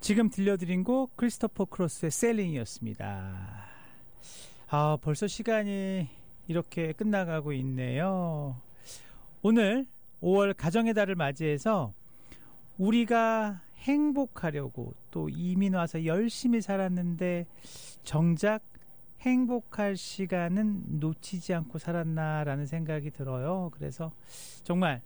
지금 들려드린 곡 크리스토퍼 크로스의 셀링이었습니다. 벌써 시간이 이렇게 끝나가고 있네요. 오늘 5월 가정의 달을 맞이해서 우리가 행복하려고 또 이민 와서 열심히 살았는데 정작 행복할 시간은 놓치지 않고 살았나라는 생각이 들어요. 그래서 정말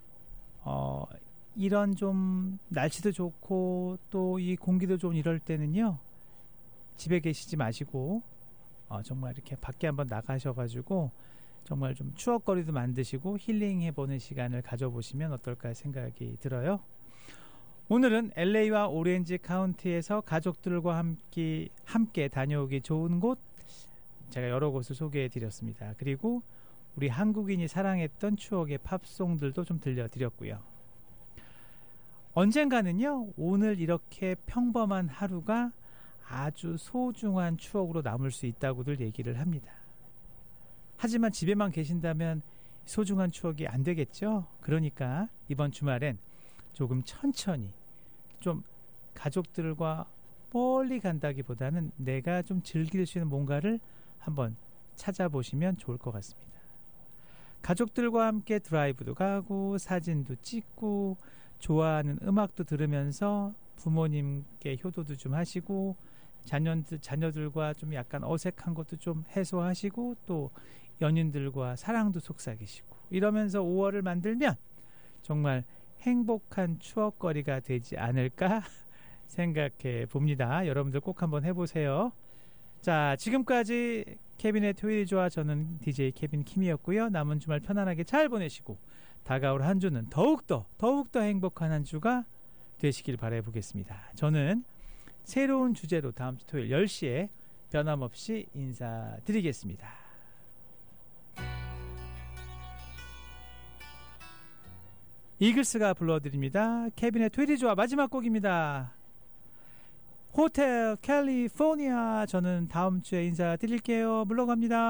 이런 좀 날씨도 좋고 또 이 공기도 좀 이럴 때는요, 집에 계시지 마시고 정말 이렇게 밖에 한번 나가셔가지고 정말 좀 추억거리도 만드시고 힐링해보는 시간을 가져보시면 어떨까 생각이 들어요. 오늘은 LA와 오렌지 카운티에서 가족들과 함께 다녀오기 좋은 곳, 제가 여러 곳을 소개해드렸습니다. 그리고 우리 한국인이 사랑했던 추억의 팝송들도 좀 들려드렸고요. 언젠가는요, 오늘 이렇게 평범한 하루가 아주 소중한 추억으로 남을 수 있다고들 얘기를 합니다. 하지만 집에만 계신다면 소중한 추억이 안 되겠죠? 그러니까 이번 주말엔 조금 천천히 좀 가족들과 멀리 간다기보다는 내가 좀 즐길 수 있는 뭔가를 한번 찾아보시면 좋을 것 같습니다. 가족들과 함께 드라이브도 가고 사진도 찍고 좋아하는 음악도 들으면서 부모님께 효도도 좀 하시고 자녀들과 좀 약간 어색한 것도 좀 해소하시고 또 연인들과 사랑도 속삭이시고 이러면서 5월을 만들면 정말 행복한 추억거리가 되지 않을까 생각해 봅니다. 여러분들 꼭 한번 해보세요. 자, 지금까지 케빈의 토요일이 좋아, 저는 DJ 케빈 킴이었고요. 남은 주말 편안하게 잘 보내시고 다가올 한 주는 더욱더 행복한 한 주가 되시길 바라보겠습니다. 저는 새로운 주제로 다음 주 토요일 10시에 변함없이 인사드리겠습니다. 이글스가 불러드립니다. 케빈의 토요일이 좋아 마지막 곡입니다. 호텔 캘리포니아. 저는 다음 주에 인사드릴게요. 물러갑니다.